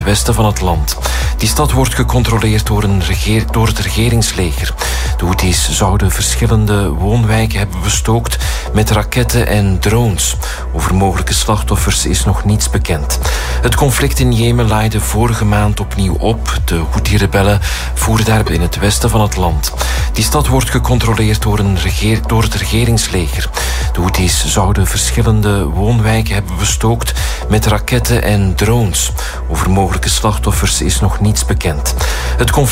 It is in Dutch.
westen van het land. Die stad wordt gecontroleerd door het regeringsleger. De Houthis zouden verschillende woonwijken hebben bestookt met raketten en drones. Over mogelijke slachtoffers is nog niets bekend. Het conflict in Jemen laaide vorige maand opnieuw op. De Houthi-rebellen voeren daar in het westen van het land. Die stad wordt gecontroleerd door het regeringsleger. De Houthis zouden verschillende woonwijken hebben bestookt met raketten en drones. Over mogelijke slachtoffers is nog niets bekend. Het conflict